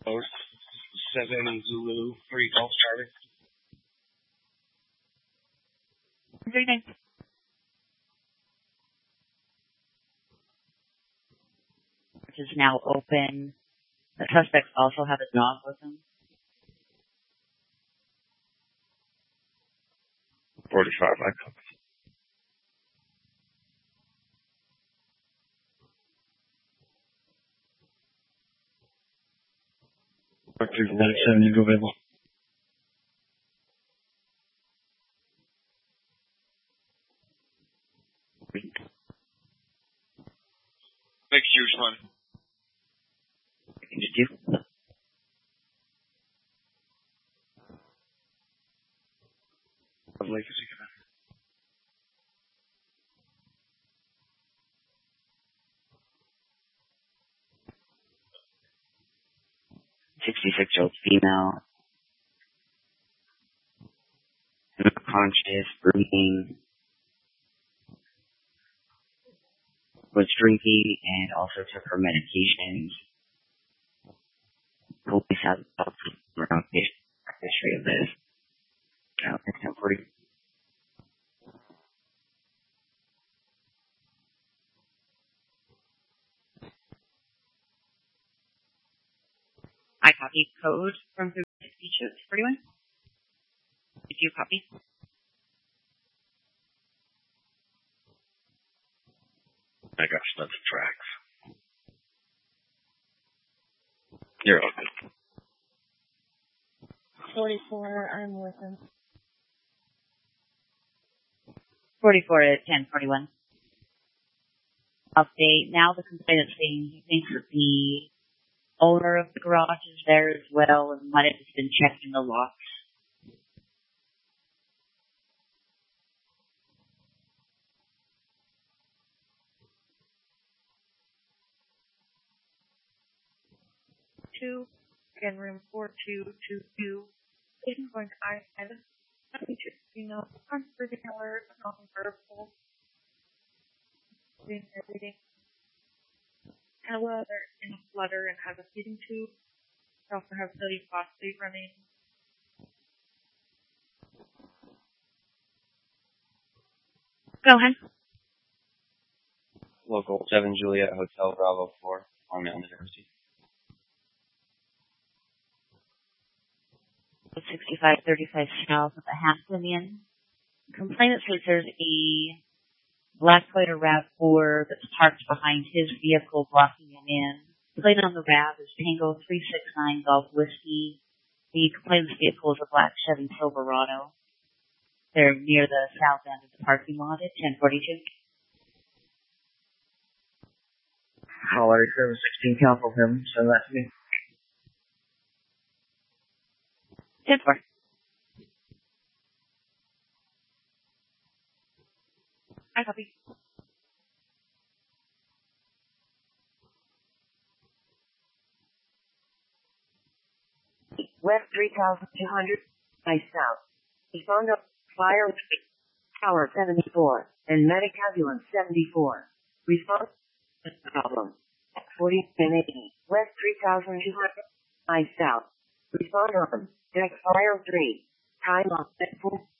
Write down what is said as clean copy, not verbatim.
Post 7 Zulu 3 Golf Charlie. 39. Which is now open. The suspects also have a dog with them. 45, I copy. Doctor 97, you go available. Big huge one. Did you? Lovely, because you can. 66-year-old female. Unconscious, breathing. Was drinking and also took her medications. Police have around history of this. It's 1040. I copy code from 3241. Did you copy? I got stuff tracks. You're all good. 44, I'm with him. 44 at 1041. Update. Now the complainant saying he thinks that the owner of the garage is there as well and might have just been checking the locks. Again, room 4222. Patient going to I-7. Comforting alert, non-verbal. Reading. Ella, they're in a flutter and have a feeding tube. They also have sodium phosphate running. Go ahead. Local 7 Juliet Hotel Bravo 4 on New Jersey. 6535 south of the Hamptonian. Complainant says there's a black Toyota RAV4 that's parked behind his vehicle, blocking him in. Plate on the RAV is Tango 369 Golf Whiskey. The complainant's vehicle is a black Chevy Silverado. They're near the south end of the parking lot at 1042. Caller 716, cancel him, send that to me. 10-4. I copy. West 3200, by south. He found a fire Tower 74 and medic ambulance 74. Response problem. 40 and 80. West 3200, by south. Respond on deck fire 3. Time off at 4.